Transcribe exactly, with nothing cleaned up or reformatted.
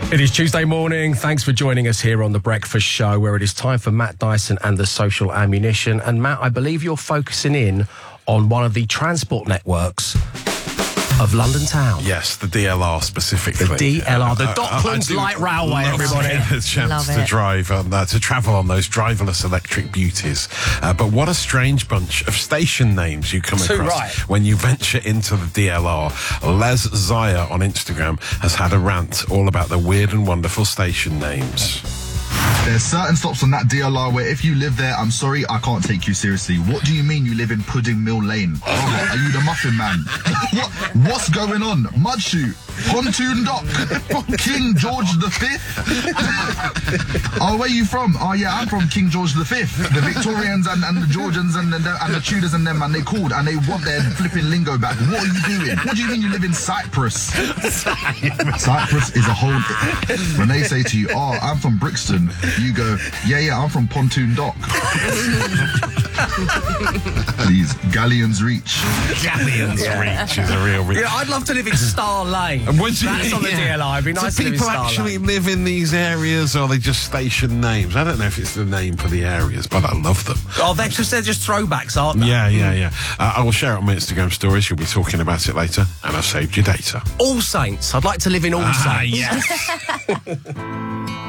It is Tuesday morning. Thanks for joining us here on The Breakfast Show, where it is time for Matt Dyson and the Social Ammunition. And Matt, I believe you're focusing in on one of the transport networks of London town. Yes, the D L R specifically. The D L R, the Uh, Docklands uh, Light Railway, everybody. The chance Love to it. drive, on, uh, to travel on those driverless electric beauties. Uh, but what a strange bunch of station names you come Too across right. when you venture into the D L R. Les Zaya on Instagram has had a rant all about the weird and wonderful station names. There's certain stops on that D L R where if you live there, I'm sorry, I can't take you seriously. What do you mean you live in Pudding Mill Lane? Oh, are you the Muffin Man? what? What's going on? Mudshoot, Pontoon Dock, King George the Fifth. Oh, where you from? Oh yeah, I'm from King George the Fifth. The Victorians and, and the Georgians and, and, the, and the Tudors and them, and they called and they want their flipping lingo back. What are you doing? What do you mean you live in Cyprus? Cyprus is a whole... When they say to you, oh, I'm from Brixton, you go, yeah, yeah, I'm from Pontoon Dock. Please, Galleon's Reach. Galleon's Yeah. Reach is a real reach. Yeah, I'd love to live in Star Lane. And would you- That's on the yeah. D L R. It'd be nice Do to live in people Star actually Lane. live in these areas, or are they just station names? I don't know if it's the name for the areas, but I love them. Oh, they're just, they're just throwbacks, aren't they? Yeah, yeah, yeah. Uh, I will share it on my Instagram stories. You'll be talking about it later, and I've saved your data. All Saints. I'd like to live in All Ah, Saints. yes.